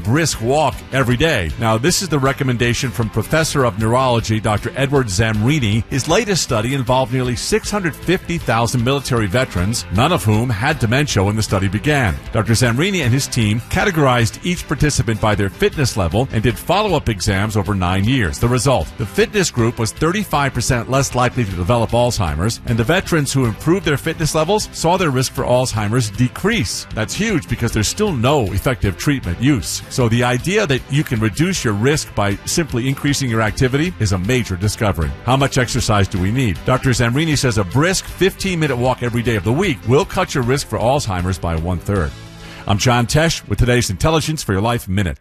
brisk walk every day. Now, this is the recommendation from Professor of Neurology, Dr. Edward Zamrini. His latest study involved nearly 650,000 military veterans, none of whom had dementia when the study began. Dr. Zamrini and his team categorized each participant by their fitness level and did follow-up exams over 9 years. The result: the fitness group was 35% less likely to develop Alzheimer's, and the veterans who improved their fitness levels saw their risk for Alzheimer's decrease. That's huge because there's still no effective treatment use. So the idea that you can reduce your risk by simply increasing your activity is a major discovery. How much exercise do we need? Dr. Zamrini says a brisk 15-minute walk every day of the week will cut your risk for Alzheimer's by 1/3. I'm John Tesh with today's Intelligence for Your Life Minute.